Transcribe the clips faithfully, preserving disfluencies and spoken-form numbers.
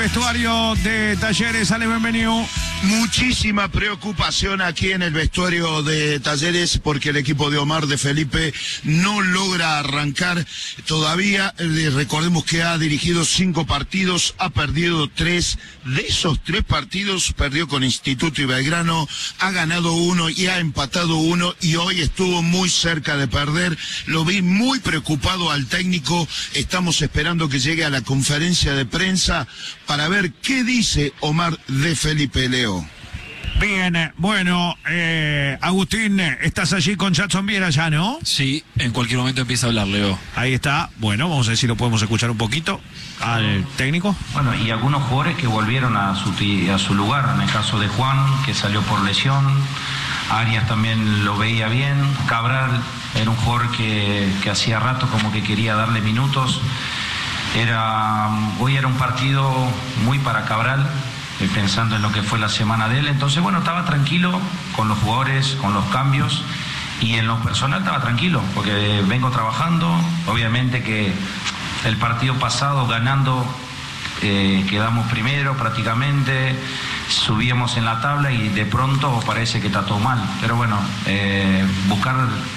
vestuario de Talleres. Ale, bienvenido. Muchísima preocupación aquí en el vestuario de Talleres porque el equipo de Omar de Felipe no logra arrancar todavía. Recordemos que ha dirigido cinco partidos, ha perdido tres. De esos tres partidos perdió con Instituto y Belgrano, ha ganado uno y ha empatado uno, y hoy estuvo muy cerca de perder. Lo vi muy preocupado al técnico. Estamos esperando que llegue a la conferencia de prensa para ver qué dice Omar de Felipe, Leo. Bien, bueno, eh, Agustín, estás allí con Jackson Viera ya, ¿no? Sí, en cualquier momento empieza a hablar, Leo. Ahí está. Bueno, vamos a ver si lo podemos escuchar un poquito al técnico. Bueno, y algunos jugadores que volvieron a su, a su lugar, en el caso de Juan, que salió por lesión. Arias también lo veía bien. Cabral era un jugador que, que hacía rato como que quería darle minutos. Era, hoy era un partido muy para Cabral, pensando en lo que fue la semana de él. Entonces, bueno, estaba tranquilo con los jugadores, con los cambios, y en lo personal estaba tranquilo, porque vengo trabajando. Obviamente que el partido pasado, ganando, eh, quedamos primero prácticamente, subíamos en la tabla y de pronto parece que está todo mal. Pero bueno, eh, buscar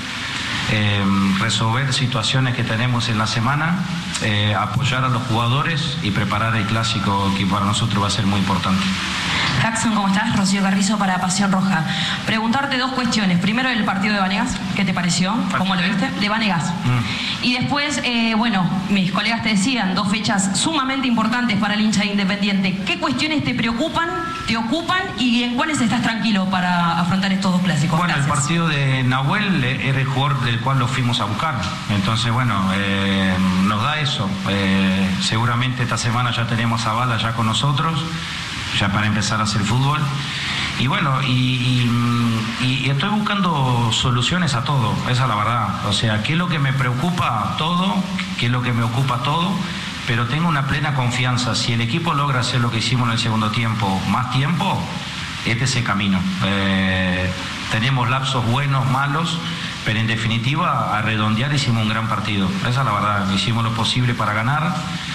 eh, resolver situaciones que tenemos en la semana, Eh, apoyar a los jugadores y preparar el clásico, que para nosotros va a ser muy importante. Jackson, ¿cómo estás? Rocío Carrizo para Pasión Roja. Preguntarte dos cuestiones. Primero, el partido de Vanegas, ¿qué te pareció? ¿Cómo lo viste? De Vanegas. Mm. Y después, eh, bueno, mis colegas te decían, dos fechas sumamente importantes para el hincha de Independiente. ¿Qué cuestiones te preocupan, te ocupan y en cuáles estás tranquilo para afrontar estos dos clásicos? Bueno, Gracias. El partido de Nahuel era el jugador del cual lo fuimos a buscar. Entonces, bueno, eh, nos da eso. Eh, seguramente esta semana ya tenemos a Bala ya con nosotros, ya para empezar a hacer fútbol. Y bueno, y, y, y estoy buscando soluciones a todo, esa es la verdad. O sea, ¿qué es lo que me preocupa? Todo, ¿qué es lo que me ocupa? Todo. Pero tengo una plena confianza. Si el equipo logra hacer lo que hicimos en el segundo tiempo, más tiempo, este es el camino. Eh, tenemos lapsos buenos, malos, pero en definitiva, a redondear, hicimos un gran partido. Esa es la verdad, hicimos lo posible para ganar.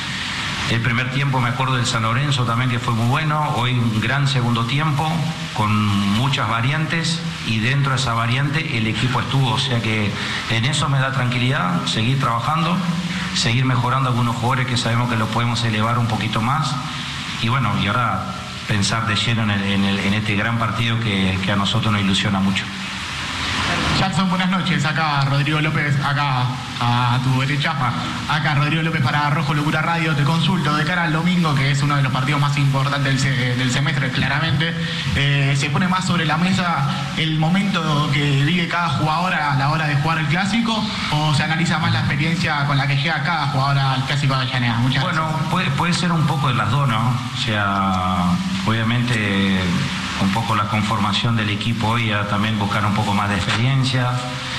El primer tiempo me acuerdo del San Lorenzo también, que fue muy bueno. Hoy un gran segundo tiempo, con muchas variantes, y dentro de esa variante el equipo estuvo. O sea que en eso me da tranquilidad, seguir trabajando, seguir mejorando algunos jugadores que sabemos que los podemos elevar un poquito más. Y bueno, y ahora pensar de lleno en, el, en, el, en este gran partido que, que a nosotros nos ilusiona mucho. Jackson, buenas noches. Acá Rodrigo López, acá a tu derecha. Acá Rodrigo López para Rojo Locura Radio. Te consulto de cara al domingo, que es uno de los partidos más importantes del, del semestre, claramente. Eh, se pone más sobre la mesa el momento que vive cada jugador a la hora de jugar el clásico, o se analiza más la experiencia con la que llega cada jugador al clásico de Avellaneda. Muchas bueno, gracias. Bueno, puede, puede ser un poco de las dos, ¿no? O sea, obviamente un poco la conformación del equipo hoy, a también buscar un poco más de experiencia,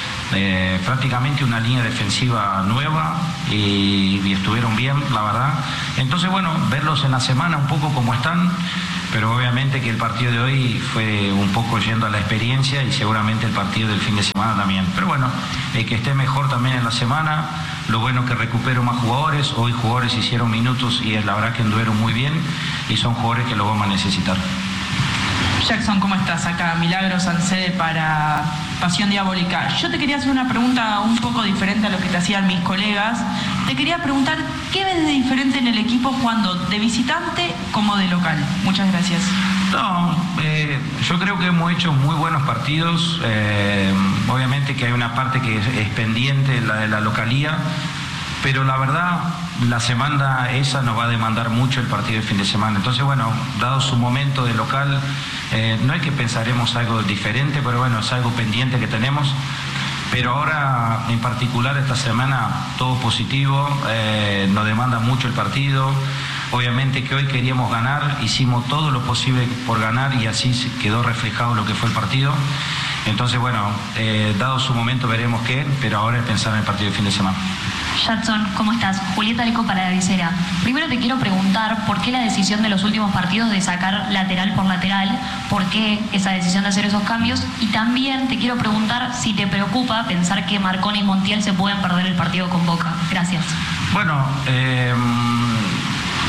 eh, prácticamente una línea defensiva nueva, y, y estuvieron bien, la verdad. Entonces, bueno, verlos en la semana un poco como están, pero obviamente que el partido de hoy fue un poco yendo a la experiencia, y seguramente el partido del fin de semana también. Pero bueno, el que esté mejor también en la semana, lo bueno que recupero más jugadores. Hoy jugadores hicieron minutos y es la verdad que anduvieron muy bien, y son jugadores que lo vamos a necesitar. Jackson, ¿cómo estás? Acá Milagros Salcede para Pasión Diabólica. Yo te quería hacer una pregunta un poco diferente a lo que te hacían mis colegas. Te quería preguntar, ¿qué ves de diferente en el equipo jugando de visitante como de local? Muchas gracias. No, eh, yo creo que hemos hecho muy buenos partidos. Eh, obviamente que hay una parte que es, es pendiente, la de la localía, pero la verdad, la semana esa nos va a demandar mucho el partido del fin de semana. Entonces, bueno, dado su momento de local, eh, no es que pensaremos algo diferente, pero bueno, es algo pendiente que tenemos. Pero ahora, en particular, esta semana, todo positivo, eh, nos demanda mucho el partido. Obviamente que hoy queríamos ganar, hicimos todo lo posible por ganar, y así quedó reflejado lo que fue el partido. Entonces, bueno, eh, dado su momento veremos qué, pero ahora es pensar en el partido del fin de semana. Jackson, ¿cómo estás? Julieta Leco para La Visera. Primero te quiero preguntar por qué la decisión de los últimos partidos de sacar lateral por lateral, por qué esa decisión de hacer esos cambios, y también te quiero preguntar si te preocupa pensar que Marconi y Montiel se pueden perder el partido con Boca. Gracias. Bueno, eh,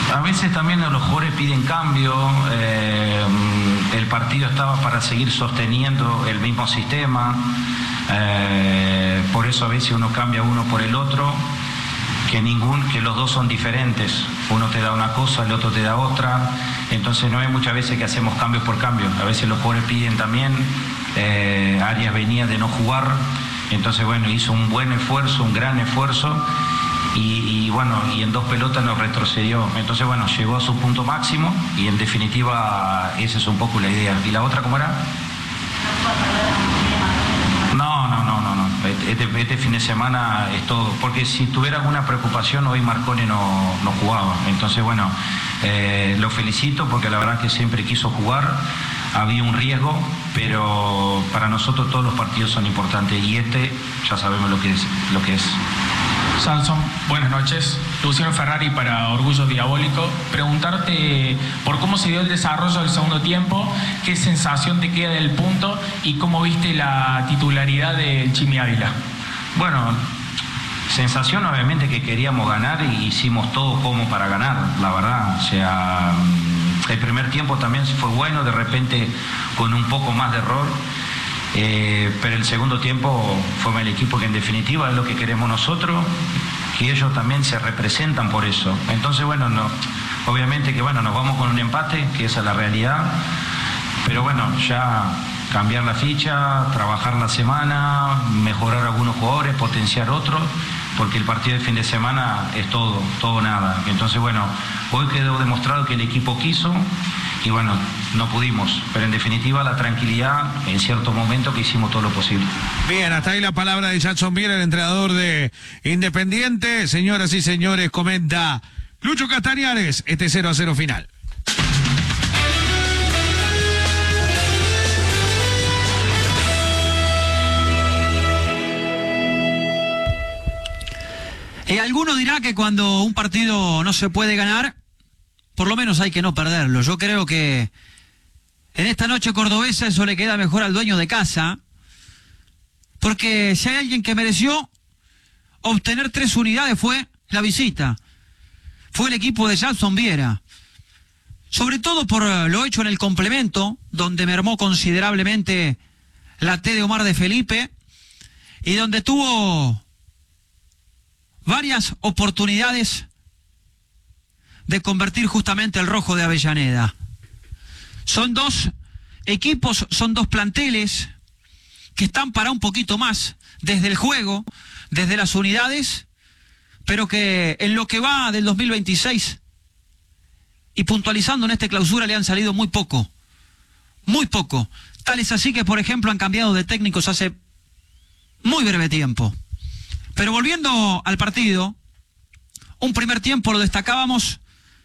A veces también los jugadores piden cambio, eh, el partido estaba para seguir sosteniendo el mismo sistema, eh, por eso a veces uno cambia uno por el otro, que, ningún, que los dos son diferentes, uno te da una cosa, el otro te da otra, entonces no hay muchas veces que hacemos cambios por cambio, a veces los jugadores piden también, eh, Arias venía de no jugar, entonces bueno, hizo un buen esfuerzo, un gran esfuerzo, Y, y bueno, y en dos pelotas nos retrocedió. Entonces bueno, llegó a su punto máximo y en definitiva esa es un poco la idea. ¿Y la otra cómo era? No, no, no, no, no. Este, este fin de semana es todo. Porque si tuviera alguna preocupación hoy Marcone no, no jugaba. Entonces bueno, eh, lo felicito porque la verdad que siempre quiso jugar. Había un riesgo, pero para nosotros todos los partidos son importantes y este ya sabemos lo que es. Lo que es. Samson, buenas noches. Luciano Ferrari para Orgullo Diabólico. Preguntarte por cómo se dio el desarrollo del segundo tiempo, qué sensación te queda del punto y cómo viste la titularidad del Chimi Ávila. Bueno, sensación obviamente que queríamos ganar y hicimos todo como para ganar, la verdad. O sea, el primer tiempo también fue bueno, de repente con un poco más de error. Eh, pero el segundo tiempo fue el equipo que en definitiva es lo que queremos nosotros, que ellos también se representan por eso. Entonces bueno, no, obviamente que bueno, nos vamos con un empate, que esa es la realidad, pero bueno, ya cambiar la ficha, trabajar la semana, mejorar algunos jugadores, potenciar otros, porque el partido de fin de semana es todo, todo nada. Entonces bueno, hoy quedó demostrado que el equipo quiso y bueno, no pudimos, pero en definitiva la tranquilidad en cierto momento que hicimos todo lo posible. Bien, hasta ahí la palabra de Jackson Viera, el entrenador de Independiente. Señoras y señores, comenta Lucho Castañares, este cero a cero final. Eh, alguno dirá que cuando un partido no se puede ganar, por lo menos hay que no perderlo. Yo creo que en esta noche cordobesa eso le queda mejor al dueño de casa, porque si hay alguien que mereció obtener tres unidades fue la visita, fue el equipo de Jackson Viera, sobre todo por lo hecho en el complemento, donde mermó considerablemente la T de Omar de Felipe y donde tuvo varias oportunidades de convertir justamente el rojo de Avellaneda. Son dos equipos, son dos planteles que están para un poquito más desde el juego, desde las unidades, pero que en lo que va del dos mil veintiséis y puntualizando en esta clausura le han salido muy poco, muy poco. Tal es así que, por ejemplo, han cambiado de técnicos hace muy breve tiempo. Pero volviendo al partido, un primer tiempo lo destacábamos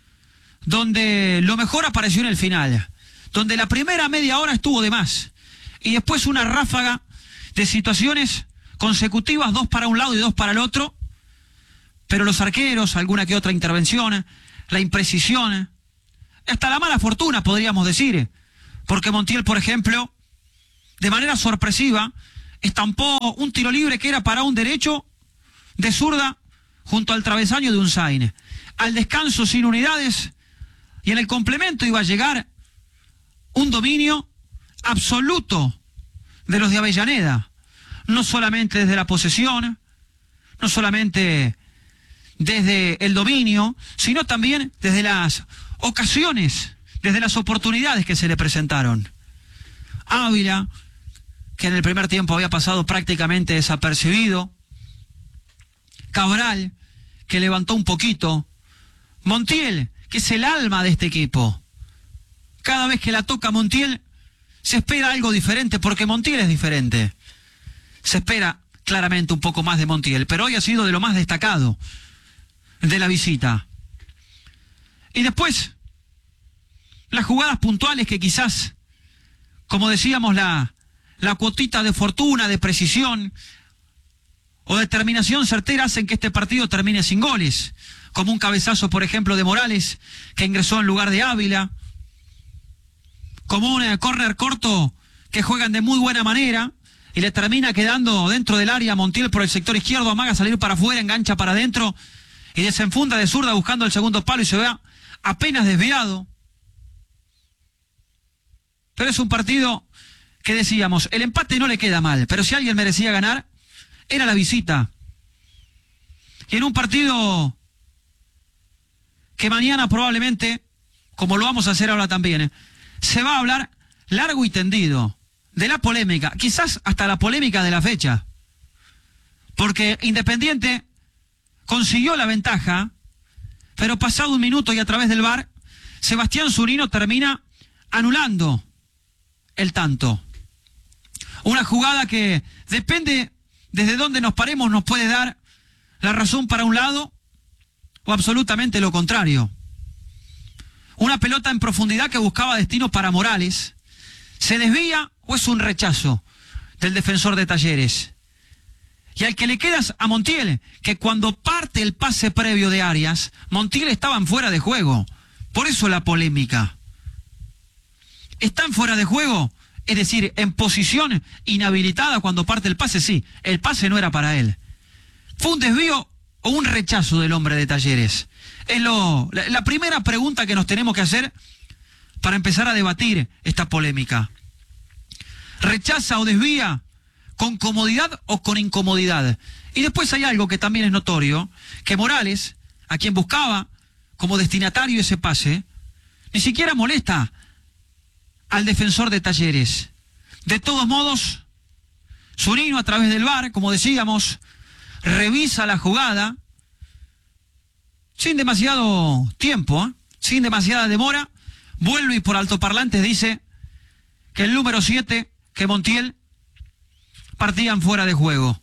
donde lo mejor apareció en el final, donde la primera media hora estuvo de más, y después una ráfaga de situaciones consecutivas, dos para un lado y dos para el otro, pero los arqueros, alguna que otra intervención, la imprecisión, hasta la mala fortuna podríamos decir, porque Montiel, por ejemplo, de manera sorpresiva, estampó un tiro libre que era para un derecho de zurda junto al travesaño de Unzain. Al descanso sin unidades, y en el complemento iba a llegar un dominio absoluto de los de Avellaneda, no solamente desde la posesión, no solamente desde el dominio, sino también desde las ocasiones, desde las oportunidades que se le presentaron. Ávila, que en el primer tiempo había pasado prácticamente desapercibido, Cabral, que levantó un poquito, Montiel, que es el alma de este equipo. Cada vez que la toca Montiel, se espera algo diferente, porque Montiel es diferente. Se espera claramente un poco más de Montiel, pero hoy ha sido de lo más destacado de la visita. Y después, las jugadas puntuales que quizás, como decíamos, la, la cuotita de fortuna, de precisión o determinación certera hacen que este partido termine sin goles, como un cabezazo, por ejemplo, de Morales, que ingresó en lugar de Ávila, como un córner corto que juegan de muy buena manera y le termina quedando dentro del área Montiel por el sector izquierdo, amaga salir para afuera, engancha para adentro y desenfunda de zurda buscando el segundo palo y se va apenas desviado. Pero es un partido que decíamos, el empate no le queda mal, pero si alguien merecía ganar, era la visita. Y en un partido que mañana probablemente, como lo vamos a hacer ahora también, ¿eh? se va a hablar largo y tendido de la polémica, quizás hasta la polémica de la fecha. Porque Independiente consiguió la ventaja, pero pasado un minuto y a través del V A R, Sebastián Zunino termina anulando el tanto. Una jugada que depende desde dónde nos paremos, nos puede dar la razón para un lado o absolutamente lo contrario. Una pelota en profundidad que buscaba destino para Morales. ¿Se desvía o es un rechazo del defensor de Talleres? Y al que le quedas a Montiel, que cuando parte el pase previo de Arias, Montiel estaban fuera de juego. Por eso la polémica. ¿Están fuera de juego? Es decir, en posición inhabilitada cuando parte el pase, sí. El pase no era para él. ¿Fue un desvío o un rechazo del hombre de Talleres? Es lo, la, la primera pregunta que nos tenemos que hacer para empezar a debatir esta polémica. ¿Rechaza o desvía con comodidad o con incomodidad? Y después hay algo que también es notorio, que Morales, a quien buscaba como destinatario ese pase, ni siquiera molesta al defensor de Talleres. De todos modos, Zunino a través del V A R, como decíamos, revisa la jugada sin demasiado tiempo, ¿eh? sin demasiada demora, vuelve y por altoparlantes dice que el número siete, que Montiel, partían fuera de juego.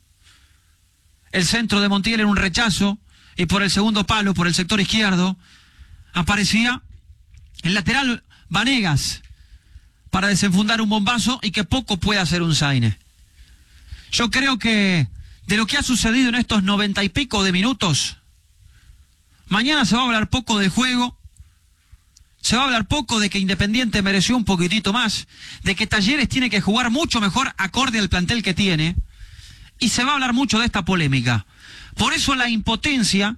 El centro de Montiel era un rechazo y por el segundo palo, por el sector izquierdo, aparecía el lateral Vanegas para desenfundar un bombazo y que poco puede hacer un Zaine. Yo creo que de lo que ha sucedido en estos noventa y pico de minutos, mañana se va a hablar poco del juego, se va a hablar poco de que Independiente mereció un poquitito más, de que Talleres tiene que jugar mucho mejor acorde al plantel que tiene, y se va a hablar mucho de esta polémica. Por eso la impotencia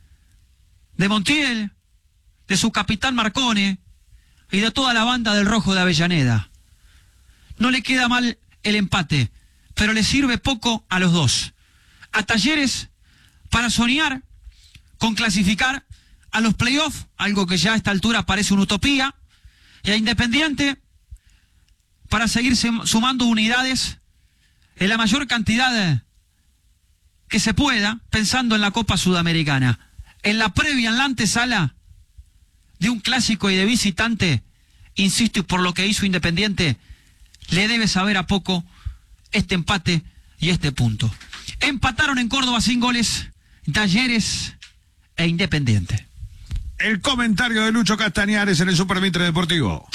de Montiel, de su capitán Marcone y de toda la banda del Rojo de Avellaneda. No le queda mal el empate, pero le sirve poco a los dos. A Talleres para soñar con clasificar a los playoffs, algo que ya a esta altura parece una utopía, y a Independiente para seguir sumando unidades en la mayor cantidad que se pueda, pensando en la Copa Sudamericana. En la previa, en la antesala de un clásico y de visitante, insisto, y por lo que hizo Independiente, le debe saber a poco este empate y este punto. Empataron en Córdoba sin goles Talleres e Independiente. El comentario de Lucho Castañares en el Supermitre Deportivo.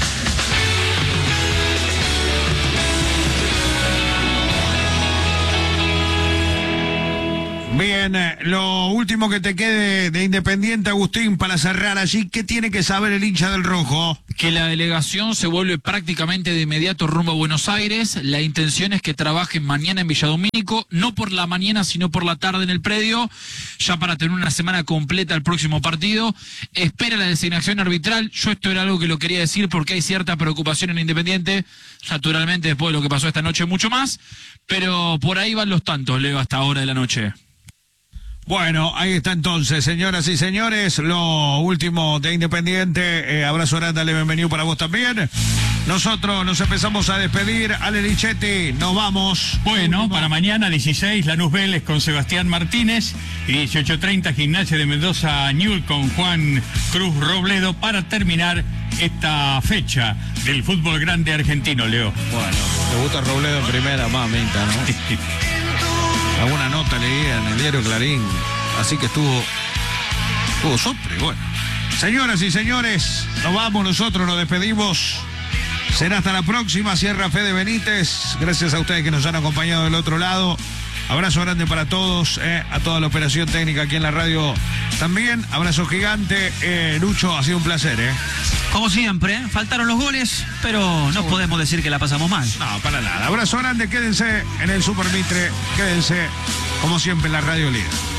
Bien, eh, lo último que te quede de Independiente, Agustín, para cerrar allí, ¿qué tiene que saber el hincha del Rojo? Que la delegación se vuelve prácticamente de inmediato rumbo a Buenos Aires. La intención es que trabajen mañana en Villadomínico, no por la mañana, sino por la tarde en el predio, ya para tener una semana completa el próximo partido. Espera la designación arbitral. Yo esto era algo que lo quería decir porque hay cierta preocupación en Independiente, naturalmente después de lo que pasó esta noche mucho más, pero por ahí van los tantos, Leo, hasta ahora de la noche. Bueno, ahí está entonces, señoras y señores, lo último de Independiente. Eh, abrazo grande, Ale, bienvenido para vos también. Nosotros nos empezamos a despedir. Ale Lichetti, nos vamos. Bueno, último. Para mañana dieciséis, Lanús Vélez con Sebastián Martínez, y dieciocho treinta, Gimnasia de Mendoza Ñul con Juan Cruz Robledo, para terminar esta fecha del fútbol grande argentino, Leo. Bueno, te gusta Robledo en primera, mamita, ¿no? Alguna nota leí en el diario Clarín, así que estuvo, estuvo sopre, bueno. Señoras y señores, nos vamos, nosotros nos despedimos. Será hasta la próxima. Cierra Fede Benítez. Gracias a ustedes que nos han acompañado del otro lado. Abrazo grande para todos, eh, a toda la operación técnica aquí en la radio también. Abrazo gigante. Eh, Lucho, ha sido un placer, ¿eh? Como siempre, ¿eh? Faltaron los goles, pero no podemos decir que la pasamos mal. No, para nada. Abrazo grande, quédense en el Super Mitre, quédense como siempre en la Radio Líder.